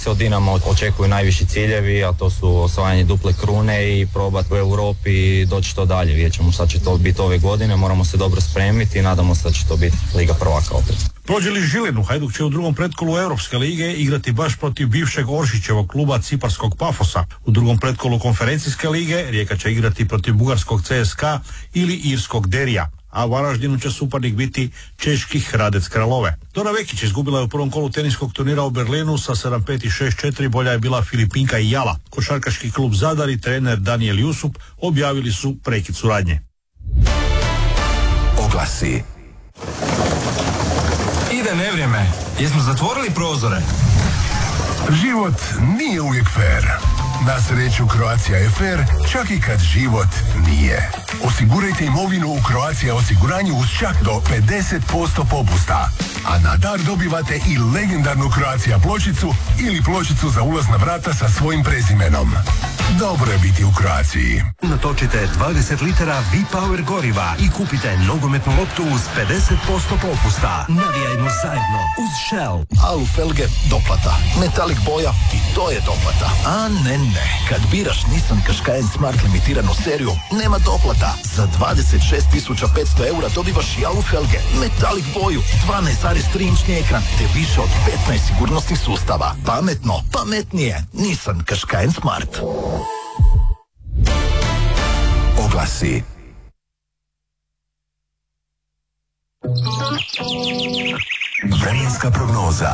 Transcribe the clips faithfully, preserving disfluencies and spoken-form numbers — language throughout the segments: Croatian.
se od Dinama očekuju najviši ciljevi, a to su osvajanje duple krune i probati u Europi i doći to dalje. Vidjet ćemo šta će to biti ove godine, moramo se dobro spremiti i nadamo se da će to biti Liga prvaka opet. Prođe li Žilinu, Hajduk će u drugom pretkolu Europske lige igrati baš protiv bivšeg Oršićevog kluba ciparskog Pafosa. U drugom pretkolu konferencijske lige Rijeka će igrati protiv bugarskog C S K A ili irskog Derija, a Varaždinu će suparnik biti češki Hradec Kralove. Dora Vekić izgubila je u prvom kolu teniskog turnira u Berlinu sa sedam pet i šest četiri, bolja je bila Filipinka i Jala. Košarkaški klub Zadar i trener Daniel Jusup objavili su prekid suradnje. Oglasi. Ide nevrijeme. Jesmo zatvorili prozore? Život nije uvijek fair. Na sreću Croatia je fair, čak i kad život nije. Osigurajte imovinu u Croatia osiguranju uz čak do pedeset posto popusta. A na dar dobivate i legendarnu Croatia pločicu ili pločicu za ulaz na vrata sa svojim prezimenom. Dobro je biti u Croaciji. Natočite dvadeset litara V-Power goriva i kupite nogometnu loptu uz pedeset posto popusta. Navijajmo zajedno uz Shell. Alu felge, doplata. Metalik boja i to je doplata. A ne, ne. Kad biraš Nissan Qashqai Smart limitiranu seriju, nema doplata. Za dvadeset šest tisuća petsto eura dobivaš i alu felge, metalik boju, dvanaest zarez tri inčni ekran te više od petnaest sigurnosnih sustava. Pametno, pametnije. Nissan Qashqai Smart. Oglasi. Vremenska prognoza.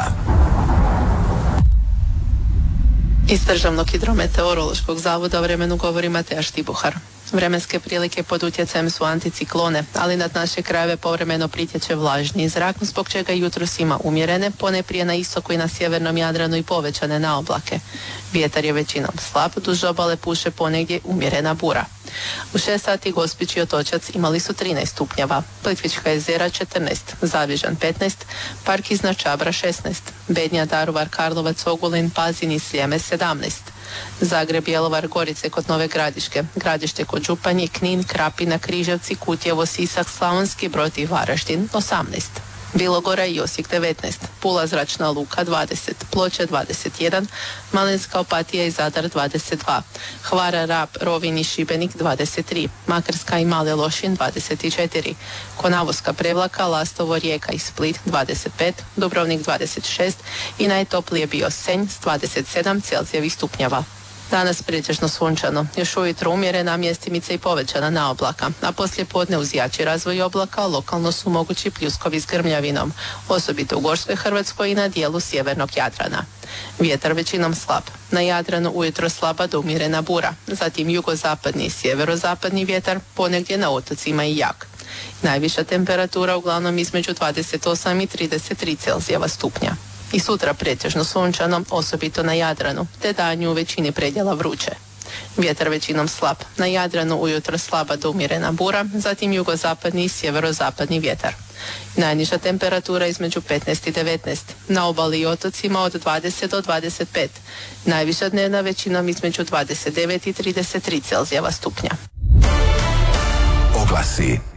Iz Državnog hidrometeorološkog zavoda o vremenu govori Mateja Štibuhar. Vremenske prilike pod utjecajem su anticiklone, ali nad naše krajeve povremeno pritječe vlažni zrak, zbog čega jutros ima umjerene, ponajprije na istoku i na sjevernom Jadranu i povećane naoblake. Vjetar je većinom slab, duž obale puše ponegdje umjerena bura. U šest sati Gospić i Otočac imali su trinaest stupnjeva, Plitvička jezera četrnaest, Zavižan petnaest, Park iznad Čabra šesnaest, Bednja, Daruvar, Karlovac, Ogulin, Pazin i Sljeme sedamnaest, Zagreb, Bjelovar, Gorice kod Nove Gradiške, Gradište kod Županje, Knin, Krapina, Križevci, Kutjevo, Sisak, Slavonski Brod i Varaždin osamnaest. Bilogora i Osijek devetnaest, Pula, Zračna luka dvadeset, Ploče dvadeset jedan, Malinska, Opatija i Zadar dvadeset dva, Hvara, Rab, Rovinj i Šibenik dvadeset tri, Makarska i Mali Lošinj dvadeset četiri, Konavoska, Prevlaka, Lastovo, Rijeka i Split dvadeset pet, Dubrovnik dvadeset šest i najtoplije bio Senj s dvadeset sedam Celzijevih stupnjeva. Danas pretežno sunčano, još ujutro umjerena mjestimica i povećana naoblaka, a poslije podne uz jači razvoj oblaka lokalno su mogući pljuskovi s grmljavinom, osobito u Gorskoj Hrvatskoj i na dijelu sjevernog Jadrana. Vjetar većinom slab, na Jadranu ujutro slaba do umjerena bura, zatim jugozapadni i sjeverozapadni vjetar, ponegdje na otocima i jak. Najviša temperatura uglavnom između dvadeset osam i trideset tri Celzijeva stupnja. I sutra pretežno sunčano, osobito na Jadranu, te danju u većini predjela vruće. Vjetar većinom slab, na Jadranu ujutro slaba do umjerena bura, zatim jugozapadni i sjeverozapadni vjetar. Najniža temperatura između petnaest i devetnaest, na obali i otocima od dvadeset do dvadeset pet, najviša dnevna većinom između dvadeset devet i trideset tri Celzijeva stupnja. Oglasi.